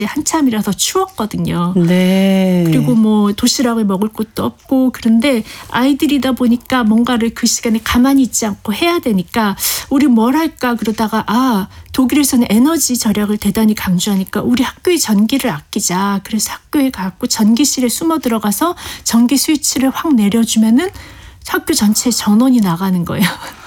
한참이라서 추웠거든요. 네. 그리고 뭐 도시락을 먹을 곳도 없고 그런데 아이들이다 보니까 뭔가를 그 시간에 가만히 있지 않고 해야 되니까 우리 뭘 할까 그러다가 독일에서는 에너지 절약을 대단히 강조하니까 우리 학교의 전기를 아끼자. 그래서 학교에 가고 전기실에 숨어 들어가서 전기 스위치를 확 내려주면은 학교 전체에 전원이 나가는 거예요.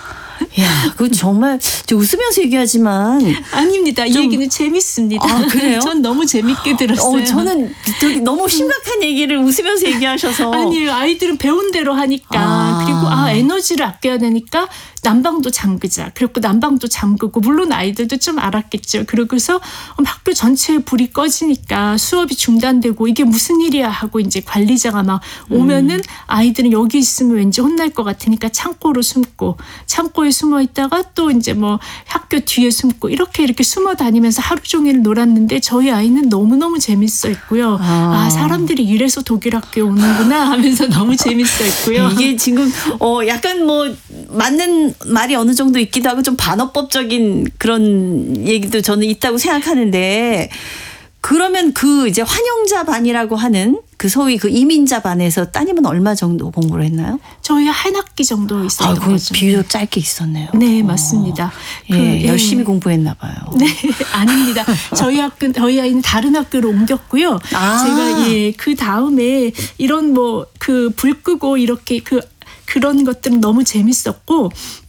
야, 그 정말 웃으면서 얘기하지만 아닙니다. 이 얘기는 재밌습니다. 아, 그래요? 전 너무 재밌게 들었어요. 저는 되게 너무 심각한 얘기를 웃으면서 얘기하셔서. 아니에요. 아이들은 배운 대로 하니까. 그리고 에너지를 아껴야 되니까 난방도 잠그자. 그리고 난방도 잠그고 물론 아이들도 좀 알았겠죠. 그러고서 학교 전체에 불이 꺼지니까 수업이 중단되고 이게 무슨 일이야 하고 이제 관리자가 막 오면은 아이들은 여기 있으면 왠지 혼날 것 같으니까 창고로 숨고 창고에 숨어 있다가 또 이제 뭐 학교 뒤에 숨고 이렇게 숨어 다니면서 하루 종일 놀았는데 저희 아이는 너무너무 재밌어 했고요. 사람들이 이래서 독일 학교에 오는구나 하면서 너무 재밌어 했고요. 이게 지금 약간 뭐 맞는 말이 어느 정도 있기도 하고 좀 반어법적인 그런 얘기도 저는 있다고 생각하는데 그러면 그 이제 환영자 반이라고 하는 그 소위 그 이민자 반에서 따님은 얼마 정도 공부를 했나요? 저희 한 학기 정도 있었던 거죠. 비교적 짧게 있었네요. 네, 맞습니다. 열심히 공부했나 봐요. 네, 아닙니다. 저희 아이는 다른 학교로 옮겼고요. 제가 그 다음에 이런 뭐 그 불 끄고 이렇게 그런 것들은 너무 재밌었고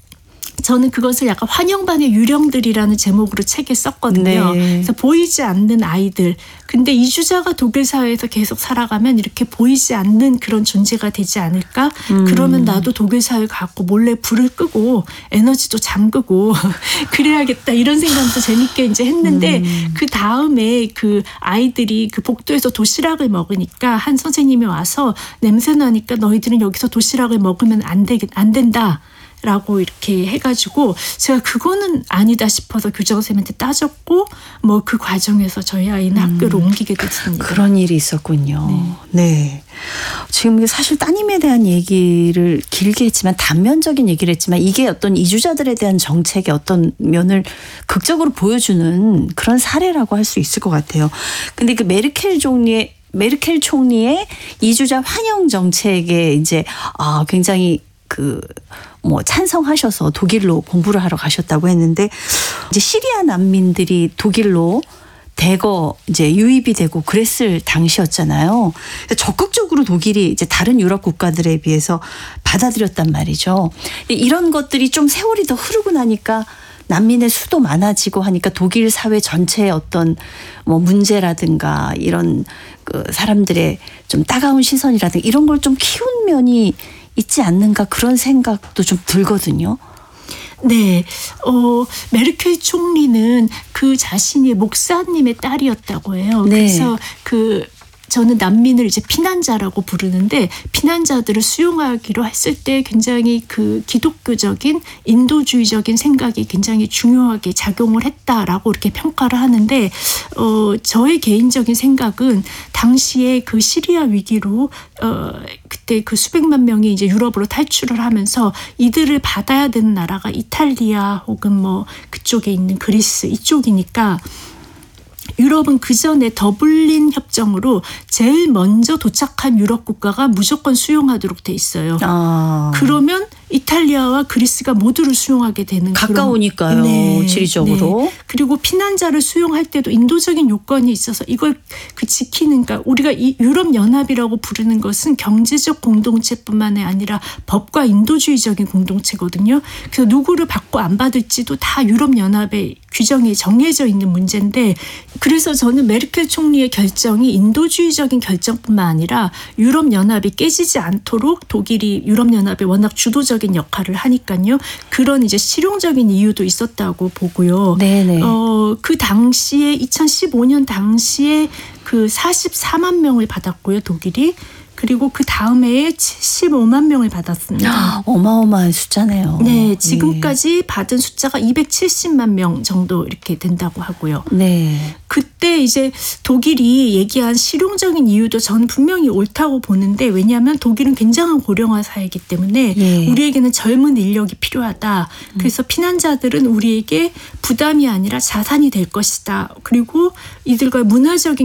저는 그것을 약간 환영반의 유령들이라는 제목으로 책에 썼거든요. 네. 그래서 보이지 않는 아이들. 근데 이주자가 독일 사회에서 계속 살아가면 이렇게 보이지 않는 그런 존재가 되지 않을까? 그러면 나도 독일 사회 가고 몰래 불을 끄고 에너지도 잠그고 그래야겠다 이런 생각도 재밌게 이제 했는데 그 다음에 그 아이들이 그 복도에서 도시락을 먹으니까 한 선생님이 와서 냄새 나니까 너희들은 여기서 도시락을 먹으면 안 된다. 라고 이렇게 해가지고 제가 그거는 아니다 싶어서 교장선생님한테 따졌고 뭐 그 과정에서 저희 아이는 학교를 옮기게 됐습니다. 그런 일이 있었군요. 네. 지금 사실 따님에 대한 얘기를 길게 했지만 단면적인 얘기를 했지만 이게 어떤 이주자들에 대한 정책의 어떤 면을 극적으로 보여주는 그런 사례라고 할 수 있을 것 같아요. 근데 그 메르켈 총리의 이주자 환영 정책에 이제 굉장히 찬성하셔서 독일로 공부를 하러 가셨다고 했는데 이제 시리아 난민들이 독일로 대거 이제 유입이 되고 그랬을 당시였잖아요. 적극적으로 독일이 이제 다른 유럽 국가들에 비해서 받아들였단 말이죠. 이런 것들이 좀 세월이 더 흐르고 나니까 난민의 수도 많아지고 하니까 독일 사회 전체의 어떤 뭐 문제라든가 이런 그 사람들의 좀 따가운 시선이라든가 이런 걸 좀 키운 면이 있지 않는가 그런 생각도 좀 들거든요. 네. 메르켈 총리는 그 자신이 목사님의 딸이었다고 해요. 네. 그래서 저는 난민을 이제 피난자라고 부르는데 피난자들을 수용하기로 했을 때 굉장히 그 기독교적인 인도주의적인 생각이 굉장히 중요하게 작용을 했다라고 이렇게 평가를 하는데 저의 개인적인 생각은 당시에 그 시리아 위기로 그때 그 수백만 명이 이제 유럽으로 탈출을 하면서 이들을 받아야 되는 나라가 이탈리아 혹은 뭐 그쪽에 있는 그리스 이쪽이니까 유럽은 그 전에 더블린 협정으로 제일 먼저 도착한 유럽 국가가 무조건 수용하도록 돼 있어요. 그러면 이탈리아와 그리스가 모두를 수용하게 되는 가까우니까요. 네, 지리적으로. 네. 그리고 피난자를 수용할 때도 인도적인 요건이 있어서 이걸 지키는 그러니까 우리가 이 유럽연합이라고 부르는 것은 경제적 공동체뿐만 아니라 법과 인도주의적인 공동체거든요. 그래서 누구를 받고 안 받을지도 다 유럽연합의 규정이 정해져 있는 문제인데 그래서 저는 메르켈 총리의 결정이 인도주의적인 결정뿐만 아니라 유럽연합이 깨지지 않도록 독일이 유럽연합에 워낙 주도적인 역할을 하니까요. 그런 이제 실용적인 이유도 있었다고 보고요. 네네. 그 당시에 2015년 당시에 그 44만 명을 받았고요. 독일이. 그리고 그 다음 해에 75만 명을 받았습니다. 어마어마한 숫자네요. 네, 지금까지 받은 숫자가 270만 명 정도 이렇게 된다고 하고요. 네. 그때 이제 독일이 얘기한 실용적인 이유도 저는 분명히 옳다고 보는데, 왜냐하면 독일은 굉장한 고령화 사회이기 때문에 예. 우리에게는 젊은 인력이 필요하다. 그래서 피난자들은 우리에게 부담이 아니라 자산이 될 것이다. 그리고 이들과 문화적인